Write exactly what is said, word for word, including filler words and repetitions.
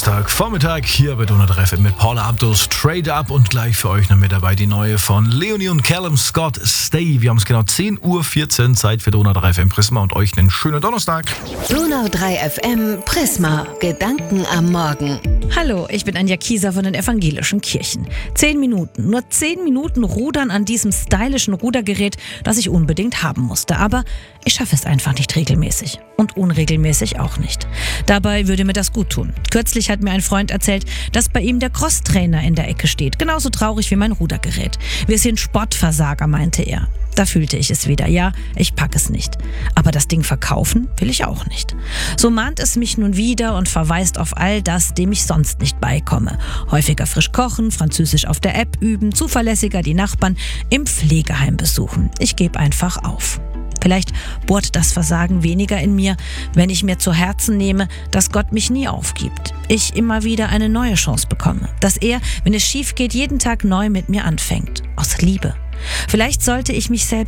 Donnerstagvormittag hier bei Donau drei F M mit Paula Abdul, Straight Up, und gleich für euch noch mit dabei die neue von Leonie und Callum Scott, Stay. Wir haben es genau zehn Uhr vierzehn, Zeit für Donau drei F M Prisma und euch einen schönen Donnerstag. Donau drei F M Prisma, Gedanken am Morgen. Hallo, ich bin Anja Kieser von den evangelischen Kirchen. Zehn Minuten, nur zehn Minuten rudern an diesem stylischen Rudergerät, das ich unbedingt haben musste. Aber ich schaffe es einfach nicht regelmäßig. Und unregelmäßig auch nicht. Dabei würde mir das gut tun. Kürzlich hat mir ein Freund erzählt, dass bei ihm der Crosstrainer in der Ecke steht. Genauso traurig wie mein Rudergerät. Wir sind Sportversager, meinte er. Da fühlte ich es wieder. Ja, ich packe es nicht. Aber das Ding verkaufen will ich auch nicht. So mahnt es mich nun wieder und verweist auf all das, dem ich sonst nicht beikomme. Häufiger frisch kochen, Französisch auf der App üben, zuverlässiger die Nachbarn im Pflegeheim besuchen. Ich gebe einfach auf. Vielleicht bohrt das Versagen weniger in mir, wenn ich mir zu Herzen nehme, dass Gott mich nie aufgibt. Ich immer wieder eine neue Chance bekomme. Dass er, wenn es schief geht, jeden Tag neu mit mir anfängt. Aus Liebe. Vielleicht sollte ich mich selbst